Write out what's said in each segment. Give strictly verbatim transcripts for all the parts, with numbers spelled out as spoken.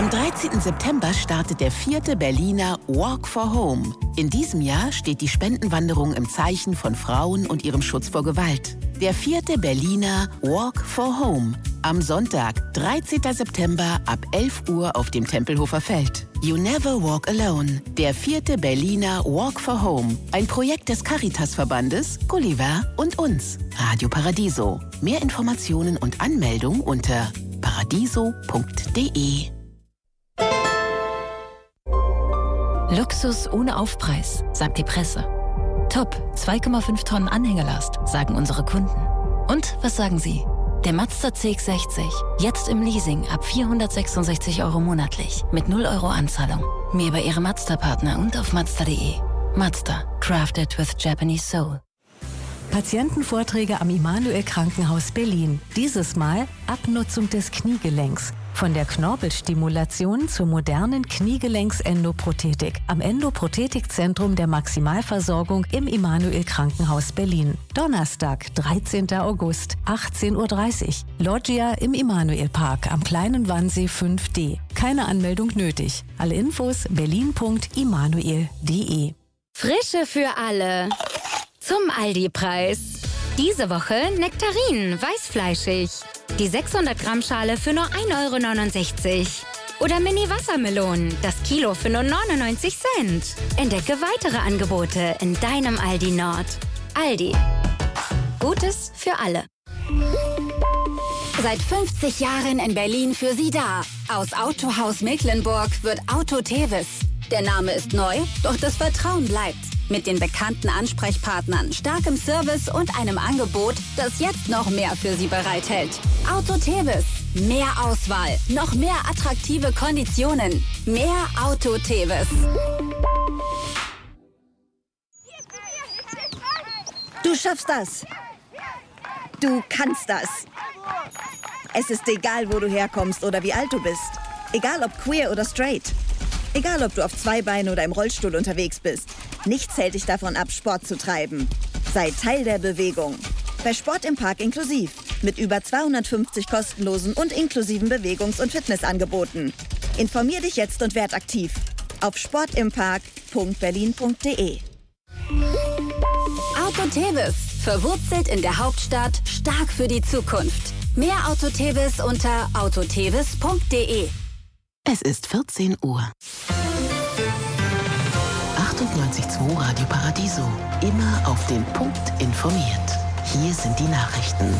Am dreizehnten September startet der vierte Berliner Walk for Home. In diesem Jahr steht die Spendenwanderung im Zeichen von Frauen und ihrem Schutz vor Gewalt. Der vierte Berliner Walk for Home. Am Sonntag, dreizehnten September ab elf Uhr auf dem Tempelhofer Feld. You never walk alone. Der vierte Berliner Walk for Home. Ein Projekt des Caritas-Verbandes, Gulliver und uns. Radio Paradiso. Mehr Informationen und Anmeldung unter paradiso punkt de. Luxus ohne Aufpreis, sagt die Presse. Top, zwei Komma fünf Tonnen Anhängelast, sagen unsere Kunden. Und was sagen Sie? Der Mazda C X sechzig, jetzt im Leasing ab vierhundertsechsundsechzig Euro monatlich, mit null Euro Anzahlung. Mehr bei Ihrem Mazda-Partner und auf mazda punkt de. Mazda, crafted with Japanese soul. Patientenvorträge am Immanuel Krankenhaus Berlin. Dieses Mal Abnutzung des Kniegelenks. Von der Knorpelstimulation zur modernen Kniegelenks-Endoprothetik am Endoprothetikzentrum der Maximalversorgung im Immanuel Krankenhaus Berlin. Donnerstag, dreizehnten August, achtzehn Uhr dreißig. Loggia im Immanuel Park am Kleinen Wannsee fünf D. Keine Anmeldung nötig. Alle Infos berlin punkt immanuel punkt de. Frische für alle. Zum Aldi-Preis. Diese Woche Nektarinen, weißfleischig. Die sechshundert Gramm Schale für nur ein Euro neunundsechzig. Oder Mini-Wassermelonen, das Kilo für nur neunundneunzig Cent. Entdecke weitere Angebote in deinem Aldi Nord. Aldi. Gutes für alle. Seit fünfzig Jahren in Berlin für Sie da. Aus Autohaus Mecklenburg wird Auto Tevis. Der Name ist neu, doch das Vertrauen bleibt. Mit den bekannten Ansprechpartnern, starkem Service und einem Angebot, das jetzt noch mehr für Sie bereithält. Auto Tevis. Mehr Auswahl, noch mehr attraktive Konditionen. Mehr Auto Tevis. Du schaffst das. Du kannst das. Es ist egal, wo du herkommst oder wie alt du bist. Egal ob queer oder straight. Egal, ob du auf zwei Beinen oder im Rollstuhl unterwegs bist. Nichts hält dich davon ab, Sport zu treiben. Sei Teil der Bewegung. Bei Sport im Park inklusiv. Mit über zweihundertfünfzig kostenlosen und inklusiven Bewegungs- und Fitnessangeboten. Informier dich jetzt und werd aktiv. Auf sportimpark punkt berlin punkt de. Auto Tevis. Verwurzelt in der Hauptstadt, stark für die Zukunft. Mehr Auto Tevis unter autotevis punkt de. Es ist vierzehn Uhr. achtundneunzig Komma zwei Radio Paradiso. Immer auf den Punkt informiert. Hier sind die Nachrichten.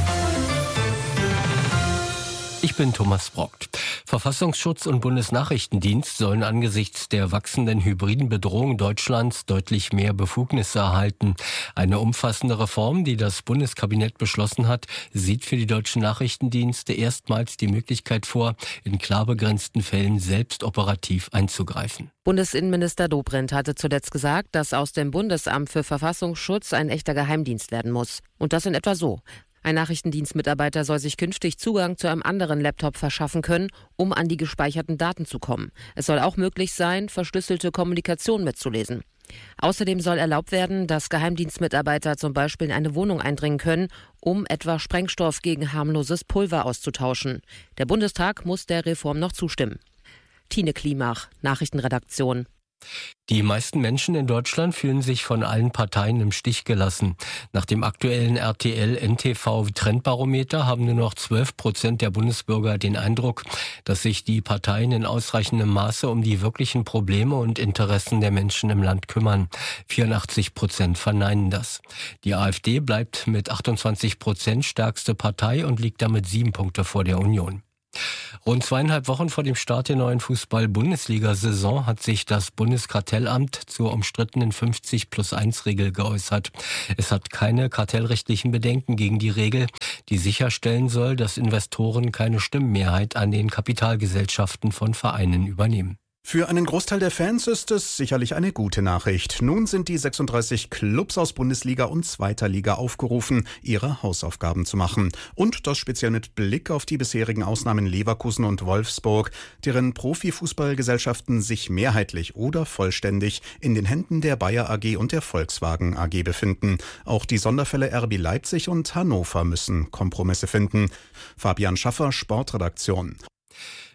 Ich bin Thomas Brockt. Verfassungsschutz und Bundesnachrichtendienst sollen angesichts der wachsenden hybriden Bedrohung Deutschlands deutlich mehr Befugnisse erhalten. Eine umfassende Reform, die das Bundeskabinett beschlossen hat, sieht für die deutschen Nachrichtendienste erstmals die Möglichkeit vor, in klar begrenzten Fällen selbst operativ einzugreifen. Bundesinnenminister Dobrindt hatte zuletzt gesagt, dass aus dem Bundesamt für Verfassungsschutz ein echter Geheimdienst werden muss. Und das in etwa so. Ein Nachrichtendienstmitarbeiter soll sich künftig Zugang zu einem anderen Laptop verschaffen können, um an die gespeicherten Daten zu kommen. Es soll auch möglich sein, verschlüsselte Kommunikation mitzulesen. Außerdem soll erlaubt werden, dass Geheimdienstmitarbeiter zum Beispiel in eine Wohnung eindringen können, um etwa Sprengstoff gegen harmloses Pulver auszutauschen. Der Bundestag muss der Reform noch zustimmen. Tine Klimach, Nachrichtenredaktion. Die meisten Menschen in Deutschland fühlen sich von allen Parteien im Stich gelassen. Nach dem aktuellen R T L-N T V-Trendbarometer haben nur noch zwölf Prozent der Bundesbürger den Eindruck, dass sich die Parteien in ausreichendem Maße um die wirklichen Probleme und Interessen der Menschen im Land kümmern. vierundachtzig Prozent verneinen das. Die AfD bleibt mit achtundzwanzig Prozent stärkste Partei und liegt damit sieben Punkte vor der Union. Rund zweieinhalb Wochen vor dem Start der neuen Fußball-Bundesliga-Saison hat sich das Bundeskartellamt zur umstrittenen fünfzig plus eins Regel geäußert. Es hat keine kartellrechtlichen Bedenken gegen die Regel, die sicherstellen soll, dass Investoren keine Stimmenmehrheit an den Kapitalgesellschaften von Vereinen übernehmen. Für einen Großteil der Fans ist es sicherlich eine gute Nachricht. Nun sind die sechsunddreißig Clubs aus Bundesliga und zweiter Liga aufgerufen, ihre Hausaufgaben zu machen. Und das speziell mit Blick auf die bisherigen Ausnahmen Leverkusen und Wolfsburg, deren Profifußballgesellschaften sich mehrheitlich oder vollständig in den Händen der Bayer A G und der Volkswagen A G befinden. Auch die Sonderfälle R B Leipzig und Hannover müssen Kompromisse finden. Fabian Schaffer, Sportredaktion.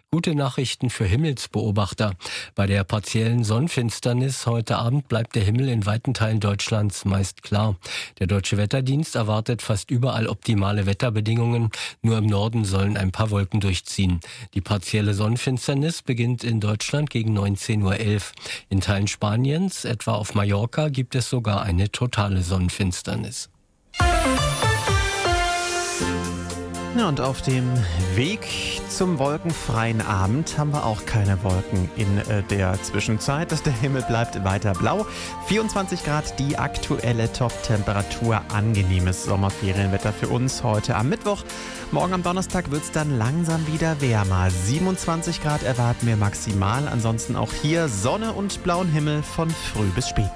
Gute Nachrichten für Himmelsbeobachter. Bei der partiellen Sonnenfinsternis heute Abend bleibt der Himmel in weiten Teilen Deutschlands meist klar. Der Deutsche Wetterdienst erwartet fast überall optimale Wetterbedingungen. Nur im Norden sollen ein paar Wolken durchziehen. Die partielle Sonnenfinsternis beginnt in Deutschland gegen neunzehn Uhr elf. In Teilen Spaniens, etwa auf Mallorca, gibt es sogar eine totale Sonnenfinsternis. Ja, und auf dem Weg zum wolkenfreien Abend haben wir auch keine Wolken in äh, der Zwischenzeit. Der Himmel bleibt weiter blau. vierundzwanzig Grad die aktuelle Top-Temperatur. Angenehmes Sommerferienwetter für uns heute am Mittwoch. Morgen am Donnerstag wird es dann langsam wieder wärmer. siebenundzwanzig Grad erwarten wir maximal. Ansonsten auch hier Sonne und blauen Himmel von früh bis spät.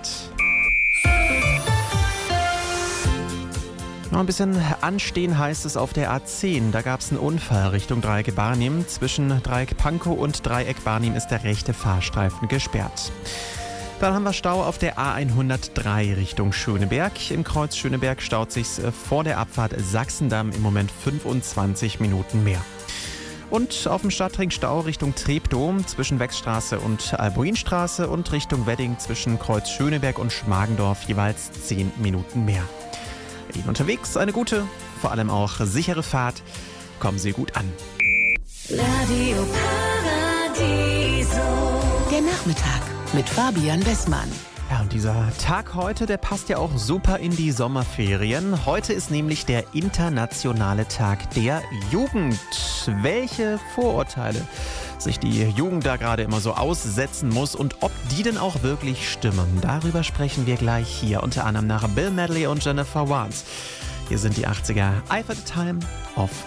Noch ein bisschen anstehen heißt es auf der A zehn. Da gab es einen Unfall Richtung Dreieck Barnim. Zwischen Dreieck Pankow und Dreieck Barnim ist der rechte Fahrstreifen gesperrt. Dann haben wir Stau auf der A hundertdrei Richtung Schöneberg. Im Kreuz Schöneberg staut sich vor der Abfahrt Sachsendamm im Moment fünfundzwanzig Minuten mehr. Und auf dem Stadtring Stau Richtung Treptow zwischen Wechstraße und Albuinstraße und Richtung Wedding zwischen Kreuz Schöneberg und Schmargendorf jeweils zehn Minuten mehr. Ihnen unterwegs eine gute, vor allem auch sichere Fahrt. Kommen Sie gut an. Radio Paradiso. Der Nachmittag mit Fabian Bessmann. Ja, und dieser Tag heute, der passt ja auch super in die Sommerferien. Heute ist nämlich der internationale Tag der Jugend. Welche Vorurteile sich die Jugend da gerade immer so aussetzen muss und ob die denn auch wirklich stimmen. Darüber sprechen wir gleich hier, unter anderem nach Bill Medley und Jennifer Warnes. Hier sind die achtziger. I for the time of